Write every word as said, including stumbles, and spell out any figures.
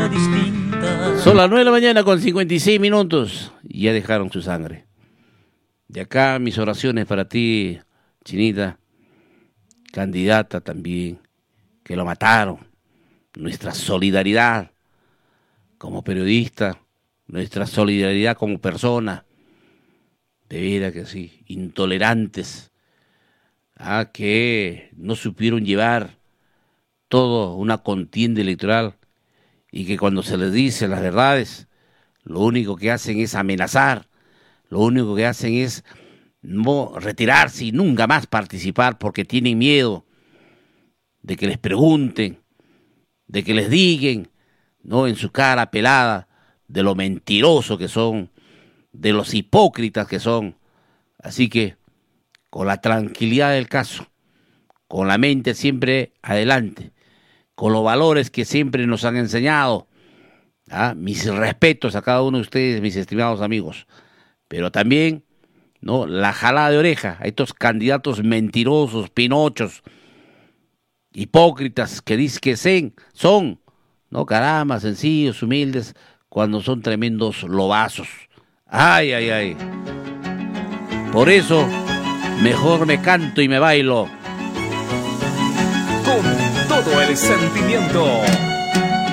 distinta. Son las nueve de la mañana con cincuenta y seis minutos y ya dejaron su sangre. De acá mis oraciones para ti, Chinita, candidata también, que lo mataron. Nuestra solidaridad como periodista, nuestra solidaridad como persona, de veras que sí, intolerantes, a que no supieron llevar toda una contienda electoral y que cuando se les dice las verdades, lo único que hacen es amenazar, lo único que hacen es no retirarse y nunca más participar porque tienen miedo de que les pregunten, de que les digan, ¿no?, en su cara pelada, de lo mentiroso que son, de los hipócritas que son. Así que, con la tranquilidad del caso, con la mente siempre adelante, con los valores que siempre nos han enseñado, ¿ah?, mis respetos a cada uno de ustedes, mis estimados amigos, pero también, ¿no?, la jalada de oreja a estos candidatos mentirosos, pinochos, hipócritas que dicen que sen- son, no, caramba, sencillos, humildes, cuando son tremendos lobazos. Ay, ay, ay. Por eso, mejor me canto y me bailo. Con todo el sentimiento.